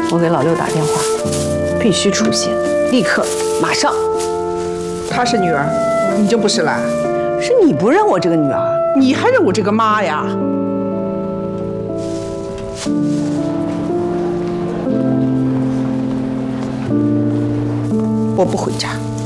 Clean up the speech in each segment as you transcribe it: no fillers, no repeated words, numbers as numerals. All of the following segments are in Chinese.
我给老六打电话，必须出现，立刻，马上。 她是女儿，你就不是了？ 是你不认我这个女儿， 你还认我这个妈呀？我不回家。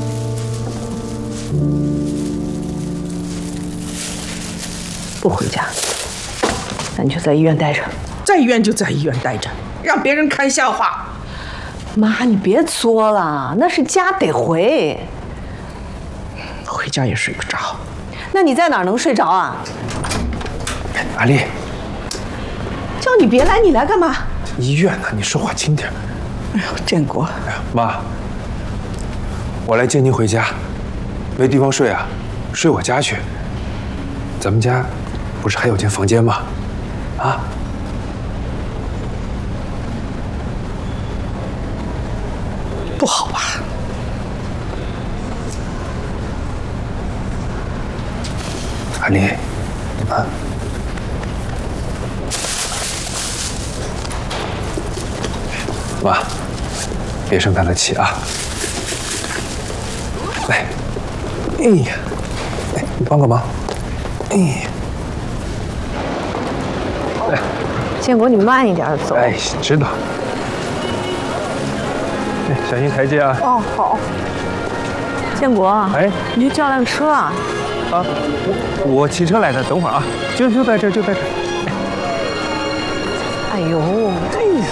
不回家，那你就在医院待着。 在医院就在医院待着，让别人看笑话。 妈，你别作了，那是家得回。 回家也睡不着。 那你在哪儿能睡着啊？ 阿丽， 叫你别来，你来干嘛？ 医院呢，你说话轻点。 哎呦，建国， 哎呀，妈，我来接您回家，没地方睡啊，睡我家去。咱们家不是还有间房间吗？啊？ 不好吧？ 阿丽，啊？妈，别生他的气啊！来，哎呀，哎，你帮个忙，哎呀，来， 建国，你慢一点走。 哎，知道。哎，小心台阶啊！ 哦，好。建国， 哎， 你去叫辆车啊！ 啊，我骑车来的，等会儿啊，就在这儿，就在这儿。 哎呦， 哎呀，